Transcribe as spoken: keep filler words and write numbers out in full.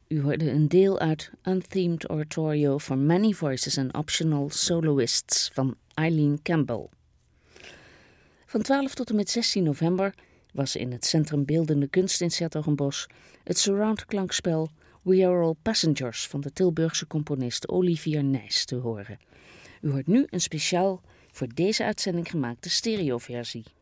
U hoorde een deel uit Unthemed Oratorio for Many Voices and Optional Soloists van Eileen Campbell. Van twaalf tot en met zestien november was in het Centrum Beeldende Kunst in 's-Hertogenbosch het surround-klankspel We Are All Passengers van de Tilburgse componist Olivier Nys te horen. U hoort nu een speciaal voor deze uitzending gemaakte stereoversie.